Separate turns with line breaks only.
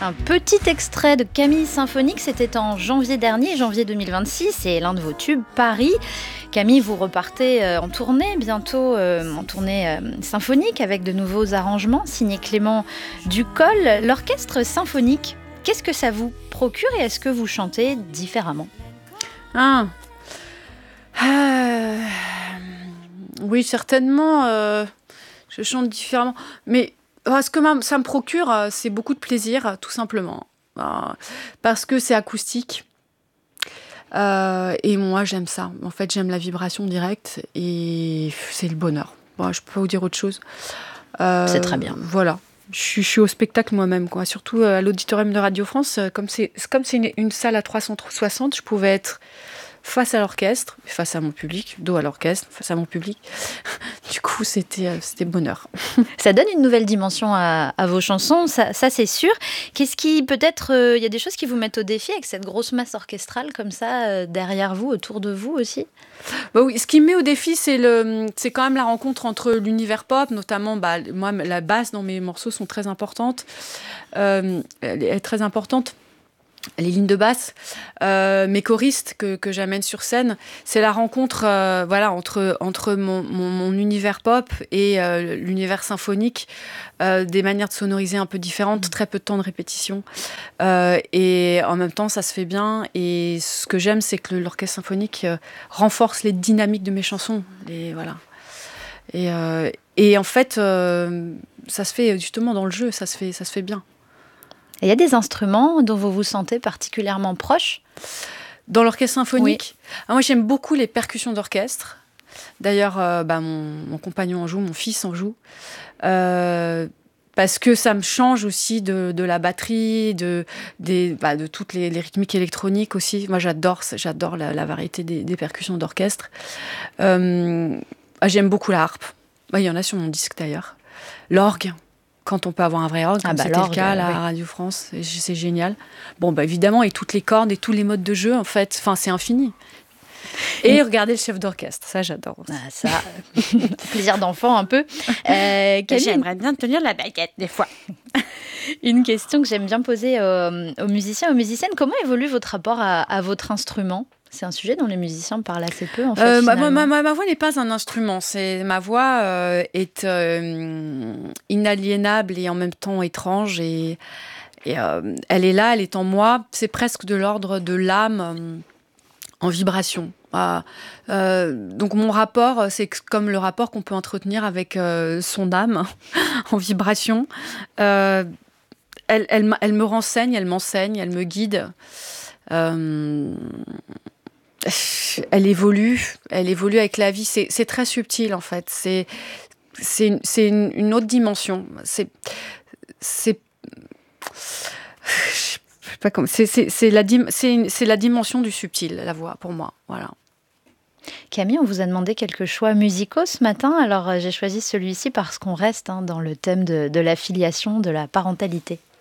Un petit extrait de Camille Symphonique, c'était en janvier dernier, janvier 2026, et l'un de vos tubes, Paris. Camille, vous repartez en tournée, bientôt en tournée symphonique, avec de nouveaux arrangements, signés Clément Ducol. L'orchestre symphonique, qu'est-ce que ça vous procure et est-ce que vous chantez différemment ?
Oui, certainement, je chante différemment, mais... Ce que ça me procure, c'est beaucoup de plaisir, tout simplement. Parce que c'est acoustique. Et moi, j'aime ça. En fait, j'aime la vibration directe et c'est le bonheur. Bon, je peux pas vous dire autre chose.
C'est très bien.
Voilà. Je suis au spectacle moi-même, quoi. Surtout à l'auditorium de Radio France. Comme c'est une salle à 360, je pouvais être face à l'orchestre, face à mon public, dos à l'orchestre, face à mon public. Du coup, c'était bonheur.
Ça donne une nouvelle dimension à vos chansons, ça c'est sûr. Qu'est-ce qui, peut-être, il y a des choses qui vous mettent au défi avec cette grosse masse orchestrale comme ça, derrière vous, autour de vous aussi ?
Oui, ce qui me met au défi, c'est quand même la rencontre entre l'univers pop, notamment, moi, la basse dans mes morceaux sont très importantes. Elle est très importante. Les lignes de basse, mes choristes que j'amène sur scène, c'est la rencontre entre mon univers pop et l'univers symphonique, des manières de sonoriser un peu différentes, très peu de temps de répétition. Et en même temps, ça se fait bien. Et ce que j'aime, c'est que l'orchestre symphonique renforce les dynamiques de mes chansons. Voilà. Et en fait, ça se fait justement dans le jeu, ça se fait bien.
Il y a des instruments dont vous vous sentez particulièrement proche ?
Dans l'orchestre symphonique ?
Oui.
Moi, j'aime beaucoup les percussions d'orchestre. D'ailleurs, mon compagnon en joue, mon fils en joue. Parce que ça me change aussi de la batterie, de toutes les rythmiques électroniques aussi. Moi, j'adore la variété des percussions d'orchestre. J'aime beaucoup la harpe. Il y en a sur mon disque d'ailleurs. L'orgue. Quand on peut avoir un vrai orgue, comme c'était le cas à Radio France, c'est génial. Bon, évidemment, et toutes les cordes et tous les modes de jeu, en fait, c'est infini. Et regarder le chef d'orchestre, ça j'adore aussi.
Ça, plaisir d'enfant un peu.
J'aimerais bien tenir la baguette des fois.
Une question que j'aime bien poser aux musiciens, aux musiciennes, comment évolue votre rapport à votre instrument ? C'est un sujet dont les musiciens parlent assez peu, en fait,
ma voix n'est pas un instrument. Ma voix est inaliénable et en même temps étrange. Et elle est là, elle est en moi. C'est presque de l'ordre de l'âme en vibration. Donc mon rapport, c'est comme le rapport qu'on peut entretenir avec son âme en vibration. Elle me renseigne, elle m'enseigne, elle me guide. Elle évolue avec la vie. C'est très subtil en fait. C'est une autre dimension. C'est la dimension du subtil, la voix pour moi. Voilà.
Camille, on vous a demandé quelques choix musicaux ce matin. Alors j'ai choisi celui-ci parce qu'on reste dans le thème de la filiation, de la parentalité.